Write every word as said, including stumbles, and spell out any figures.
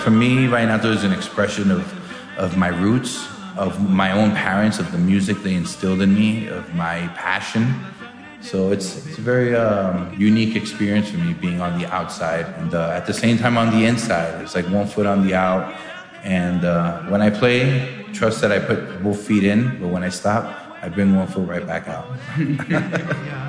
For me, Vallenato is an expression of, of my roots, of my own parents, of the music they instilled in me, of my passion. So it's, it's a very um, unique experience for me being on the outside and uh, at the same time on the inside. It's like one foot on the out. And uh, when I play, trust that I put both feet in, but when I stop, I bring one foot right back out.